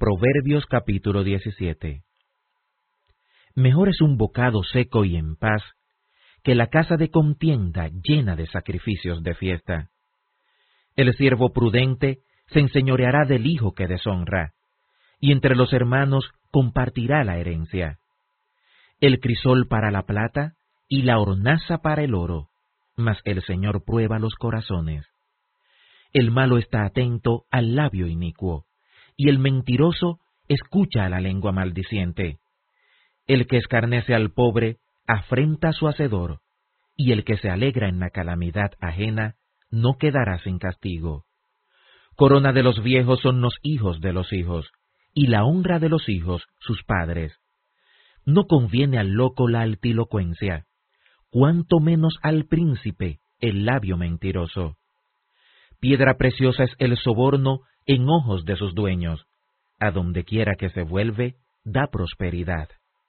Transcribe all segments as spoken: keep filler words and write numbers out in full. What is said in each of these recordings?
Proverbios capítulo diecisiete. Mejor es un bocado seco y en paz que la casa de contienda llena de sacrificios de fiesta. El siervo prudente se enseñoreará del hijo que deshonra, y entre los hermanos compartirá la herencia. El crisol para la plata y la hornaza para el oro, mas el Señor prueba los corazones. El malo está atento al labio inicuo, y el mentiroso escucha a la lengua maldiciente. El que escarnece al pobre afrenta a su hacedor, y el que se alegra en la calamidad ajena no quedará sin castigo. Corona de los viejos son los hijos de los hijos, y la honra de los hijos sus padres. No conviene al loco la altilocuencia, cuanto menos al príncipe el labio mentiroso. Piedra preciosa es el soborno en ojos de sus dueños, a donde quiera que se vuelve, da prosperidad.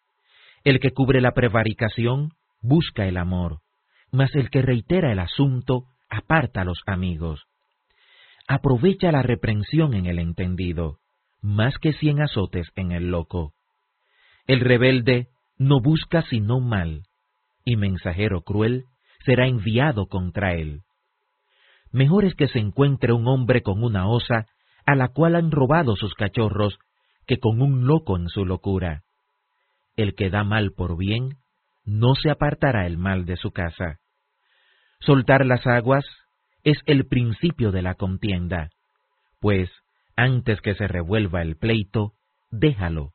El que cubre la prevaricación busca el amor, mas el que reitera el asunto aparta a los amigos. Aprovecha la reprensión en el entendido, más que cien azotes en el loco. El rebelde no busca sino mal, y mensajero cruel será enviado contra él. Mejor es que se encuentre un hombre con una osa, a la cual han robado sus cachorros, que con un loco en su locura. El que da mal por bien, no se apartará el mal de su casa. Soltar las aguas es el principio de la contienda, pues, antes que se revuelva el pleito, déjalo.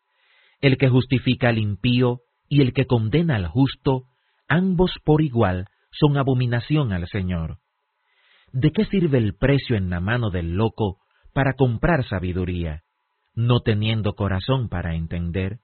El que justifica al impío y el que condena al justo, ambos por igual son abominación al Señor. ¿De qué sirve el precio en la mano del loco para comprar sabiduría, no teniendo corazón para entender?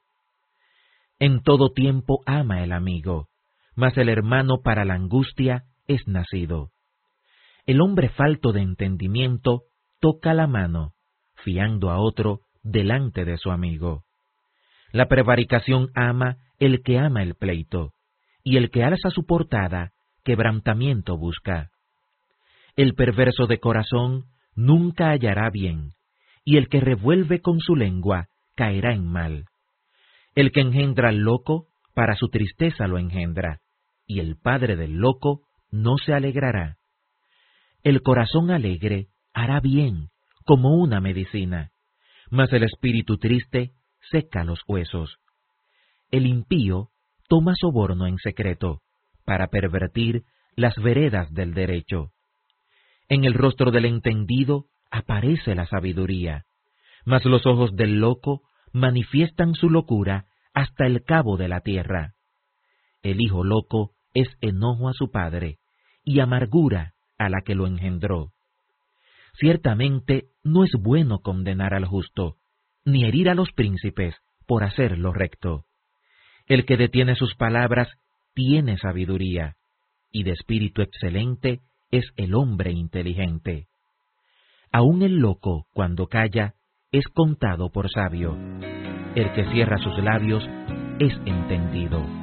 En todo tiempo ama el amigo, mas el hermano para la angustia es nacido. El hombre falto de entendimiento toca la mano, fiando a otro delante de su amigo. La prevaricación ama el que ama el pleito, y el que alza su portada, quebrantamiento busca. El perverso de corazón nunca hallará bien, y el que revuelve con su lengua caerá en mal. El que engendra al loco, para su tristeza lo engendra, y el padre del loco no se alegrará. El corazón alegre hará bien, como una medicina, mas el espíritu triste seca los huesos. El impío toma soborno en secreto, para pervertir las veredas del derecho. En el rostro del entendido aparece la sabiduría, mas los ojos del loco manifiestan su locura hasta el cabo de la tierra. El hijo loco es enojo a su padre, y amargura a la que lo engendró. Ciertamente no es bueno condenar al justo, ni herir a los príncipes por hacer lo recto. El que detiene sus palabras tiene sabiduría, y de espíritu excelente es el hombre inteligente. Aun el loco, cuando calla, es contado por sabio. El que cierra sus labios es entendido.